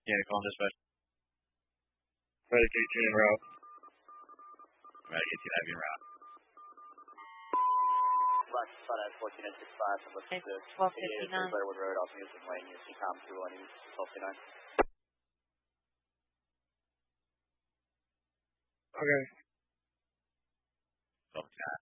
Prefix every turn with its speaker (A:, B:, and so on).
A: Yeah, call dispatch.
B: Medic 18 en route.
A: Medic 18 heavy en route.
C: Left side at 14 and 65 from the
D: 1259.
C: Blairwood Road, also using lane, using com 21 East, 1259.
B: Okay.
A: 1259.